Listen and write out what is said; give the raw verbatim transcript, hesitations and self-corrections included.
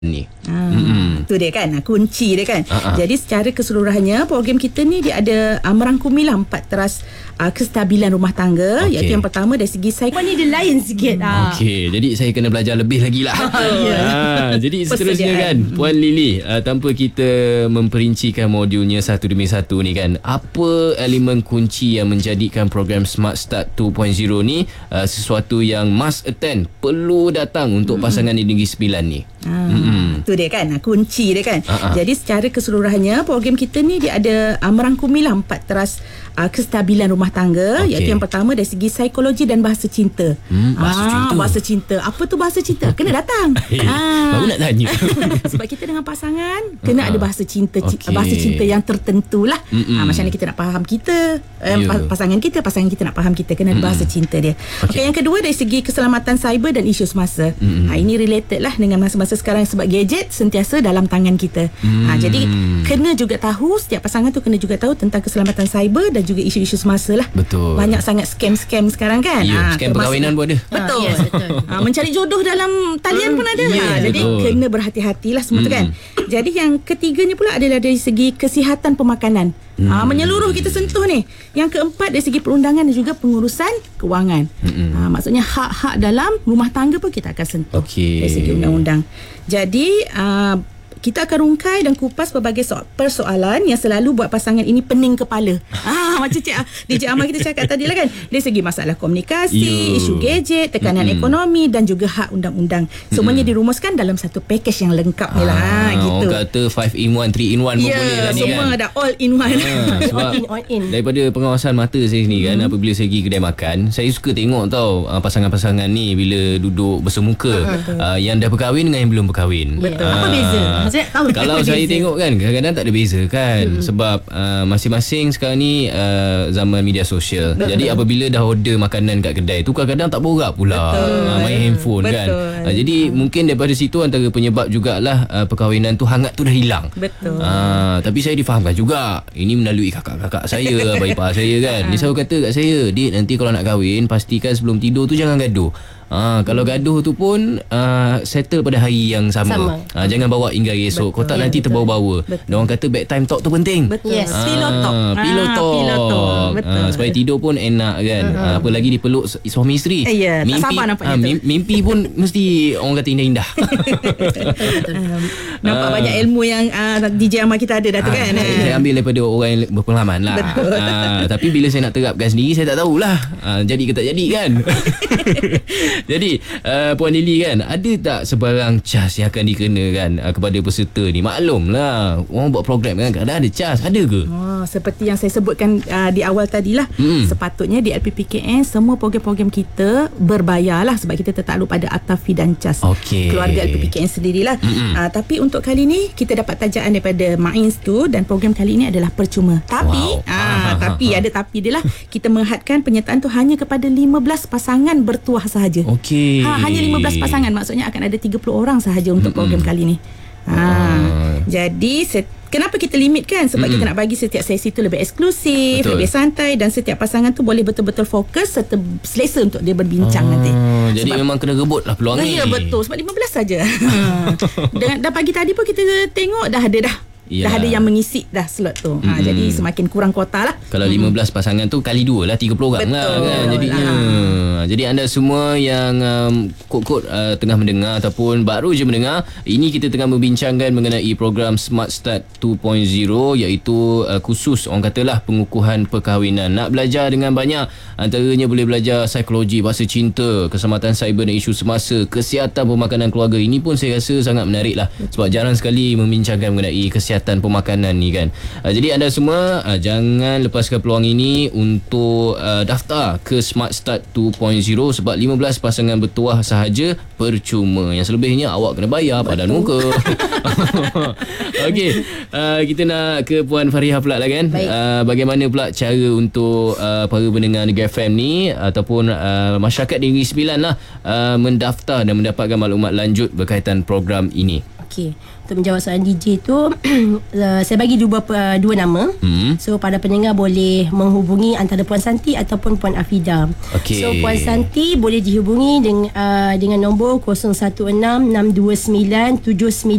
ni. Ah, mm-hmm. Tu dia kan, kunci dia kan. Uh-huh. Jadi secara keseluruhannya program kita ni dia ada uh, merangkumilah empat teras uh, kestabilan rumah tangga, okay. Iaitu yang pertama dari segi psikologi. Ni dia lain sikit. Ah. Okey, jadi saya kena belajar lebih lagi lah. yeah. ah, jadi seterusnya kan, Puan Lily, uh, tanpa kita memperincikan modulnya satu demi satu ni kan, apa elemen kunci yang menjadikan program Smart Start dua titik kosong ni uh, sesuatu yang must attend, perlu datang untuk mm-hmm. pasangan di Negeri Sembilan ni? Ah. Mm-hmm. Tu dia kan, kunci dia kan. Uh-huh. Jadi secara keseluruhannya program kita ni dia ada uh, merangkumilah empat teras uh, kestabilan rumah tangga, okay. Iaitu yang pertama dari segi psikologi dan bahasa cinta. Hmm, bahasa ah, cinta. Bahasa cinta. Apa tu bahasa cinta? Kena datang. Hey, ah. Baru nak tanya. Sebab kita dengan pasangan kena uh-huh. ada bahasa cinta, okay. bahasa cinta yang tertentulah. Ah, macam mana kita nak faham kita, eh, yeah. pasangan kita, pasangan kita nak faham kita, kena ada bahasa mm-hmm. cinta dia. Okay. Okay, yang kedua dari segi keselamatan cyber dan isu semasa. Mm-hmm. Ha, ini related lah dengan masa-masa sekarang sebab gadget sentiasa dalam tangan kita. Mm. Ha, jadi kena juga tahu, setiap pasangan tu kena juga tahu tentang keselamatan cyber dan juga isu-isu semasa lah. Betul. Banyak sangat scam-scam sekarang kan. Ya, ha, scam perkahwinan pun ada. Betul. Ha, yes, betul. Ha, mencari jodoh dalam talian pun ada. Yeah, ha, jadi betul. kena berhati-hatilah semua mm. tu kan. Jadi yang ketiganya pula adalah dari segi kesihatan pemakanan. Hmm. Ha, menyeluruh kita sentuh ni. Yang keempat dari segi perundangan dan juga pengurusan kewangan. Hmm. Ha, maksudnya hak-hak dalam rumah tangga pun kita akan sentuh, okay. Dari segi undang-undang. Jadi uh, kita akan rungkai dan kupas pelbagai so- persoalan yang selalu buat pasangan ini pening kepala. Ah, macam Cik D J Amal kita cakap tadi lah kan. Dari segi masalah komunikasi, Yo. isu gadget, tekanan mm-hmm. ekonomi dan juga hak undang-undang. Semuanya mm-hmm. dirumuskan dalam satu package yang lengkap ni lah. Ah, gitu. Orang kata five in one, three in one pun yeah, boleh lah ni kan. Semua dah all in one. Ah, sebab all in, all in. Daripada pengawasan mata saya ni kan, mm-hmm. apabila saya pergi kedai makan, saya suka tengok tau uh, pasangan-pasangan ni bila duduk bersemuka, uh-huh. uh, yang dah berkahwin dengan yang belum berkahwin. Betul. Uh, Apa beza? Maksudnya tahu kalau saya tengok kan, kadang-kadang tak ada beza kan. Hmm. Sebab uh, masing-masing sekarang ni uh, zaman media sosial. Betul. Jadi apabila dah order makanan kat kedai tu, kadang-kadang tak borak pula, uh, main handphone. Betul. Kan. Uh, jadi hmm. mungkin daripada situ antara penyebab jugalah uh, perkahwinan tu hangat tu dah hilang. Betul. Uh, tapi saya difahamkan juga, ini melalui kakak-kakak saya, abang ipar saya kan. Dia selalu kata kat saya, "Dik, nanti kalau nak kahwin, pastikan sebelum tidur tu jangan gaduh. Ah, kalau gaduh tu pun uh, settle pada hari yang sama, sama. Ah, jangan bawa hingga esok. Kau tak ya, nanti terbawa-bawa. Orang kata bedtime talk tu penting. Betul. Yes. Ah, pillow talk. Pillow ah, talk. Pillow talk. Betul. Ah, supaya tidur pun enak kan. Uh-huh. Ah, apa lagi dipeluk suami isteri. Eh, ya, mimpi, tak sabar nampaknya ah, mimpi, mimpi pun mesti orang kata indah-indah. um, nampak ah. banyak ilmu yang uh, D J Amal kita ada dah tu ah, kan. Saya, saya ambil daripada orang yang berpengalaman lah. Ah, tapi bila saya nak terapkan sendiri, saya tak tahulah ah, jadi ke tak jadi kan. Jadi uh, Puan Lily kan, ada tak sebarang cas yang akan dikenakan uh, kepada peserta ni? Maklum lah, orang buat program kan, kadang ada cas, ada ke? Oh, seperti yang saya sebutkan uh, di awal tadilah, mm. sepatutnya di L P P K N semua program-program kita berbayar lah, sebab kita tertakluk pada Atafi dan cas, okay. keluarga L P P K N sendirilah. uh, Tapi untuk kali ni kita dapat tajaan daripada Mains tu, dan program kali ni adalah percuma. Tapi wow. uh, Tapi ada tapi dia lah, kita menghadkan penyertaan tu hanya kepada lima belas pasangan bertuah sahaja. Okey. Ha, hanya lima belas pasangan, maksudnya akan ada tiga puluh orang sahaja untuk program mm-hmm. kali ni. Ha, uh. Jadi set, kenapa kita limitkan? Sebab mm-hmm. kita nak bagi setiap sesi tu lebih eksklusif, Betul. lebih santai, dan setiap pasangan tu boleh betul-betul fokus serta selesa untuk dia berbincang uh, nanti. Jadi sebab, memang kena rebut lah peluang ni. Ya, betul. Sebab lima belas saja. ha. Dan dah pagi tadi pun kita tengok dah ada dah. Yalah. Dah ada yang mengisi dah slot tu. Mm-hmm. Ha, jadi semakin kurang kuota lah. Kalau mm-hmm. lima belas pasangan tu kali dua lah, tiga puluh orang. Betul lah kan jadinya. Lah. Jadi anda semua yang um, kod-kod uh, tengah mendengar ataupun baru je mendengar, ini kita tengah membincangkan mengenai program Smart Start dua titik kosong, iaitu uh, khusus orang katalah pengukuhan perkahwinan. Nak belajar dengan banyak, antaranya boleh belajar psikologi, bahasa cinta, keselamatan cyber dan isu semasa, kesihatan pemakanan keluarga. Ini pun saya rasa sangat menarik lah, sebab jarang sekali membincangkan mengenai kesihatan pemakanan ni kan. Uh, jadi anda semua uh, jangan lepaskan peluang ini untuk uh, daftar ke Smart Start dua titik kosong, sebab lima belas pasangan bertuah sahaja percuma. Yang selebihnya awak kena bayar padan muka. Okey, uh, kita nak ke Puan Farihah pula lah kan. Uh, bagaimana pula cara untuk uh, para pendengar Negeri F M ni ataupun uh, masyarakat di Negeri Sembilan lah uh, mendaftar dan mendapatkan maklumat lanjut berkaitan program ini? Okey. Untuk menjawab soalan D J tu uh, saya bagi dua uh, dua nama. Hmm. So pada pendengar boleh menghubungi antara Puan Santi ataupun Puan Afida. Okey. So Puan Santi boleh dihubungi dengan uh, dengan nombor kosong satu enam enam dua sembilan tujuh sembilan